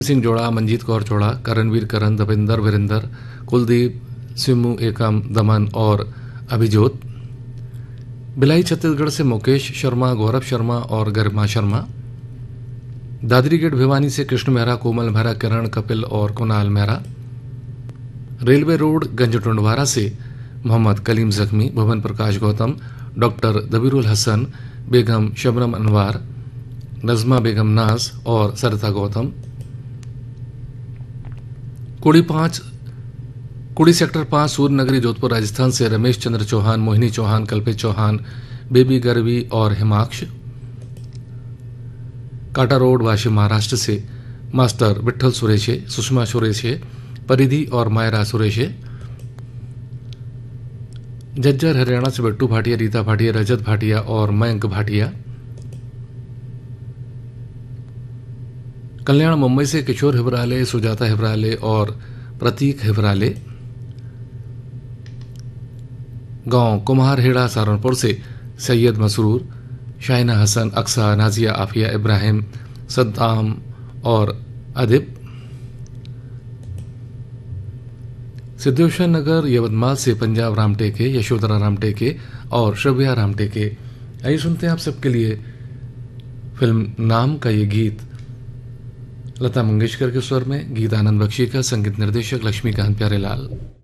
सिंह जोड़ा, मंजीत कौर जोड़ा, करणवीर करण, दविंदर वीरेंद्र, कुलदीप, सिमू एकम, दमन और अभिजोत। भिलाई छत्तीसगढ़ से मुकेश शर्मा, गौरव शर्मा और गरिमा शर्मा। दादरी गेट भिवानी से कृष्ण मेहरा, कोमल मेहरा, किरण, कपिल और कुणाल मेहरा। रेलवे रोड गंजटुंडवारा से मोहम्मद कलीम जख्मी, भुवन प्रकाश गौतम, डॉक्टर दबीरुल हसन, बेगम शबनम अनवार, नजमा बेगम नाज और सरिता गौतम। कुड़ी सेक्टर 5 सूर्य नगरी जोधपुर राजस्थान से रमेश चंद्र चौहान, मोहिनी चौहान, कल्पित चौहान, बेबी गरवी और हिमाक्ष। काटा रोड वाशिम महाराष्ट्र से मास्टर विठल सुरेशे, सुषमा सुरेशे, परिधि और मायरा सुरेशे। जज्जर हरियाणा से बट्टू भाटिया, रीता भाटिया, रजत भाटिया और मयंक भाटिया। कल्याण मुंबई से किशोर हिबराले, सुजाता हिबराले और प्रतीक हिबराले। गांव कुम्हारहेड़ा सहारनपुर से सैयद मसरूर, शाइना हसन, अक्सा, नाजिया आफिया, इब्राहिम, सद्दाम और अदिब। सिद्धेश्वर नगर यवतमाल से पंजाब रामटेके, यशोधरा रामटेके और श्रव्या रामटेके। आइए सुनते हैं आप सबके लिए फिल्म नाम का ये गीत लता मंगेशकर के स्वर में, गीत आनंद बख्शी का, संगीत निर्देशक लक्ष्मीकांत प्यारेलाल।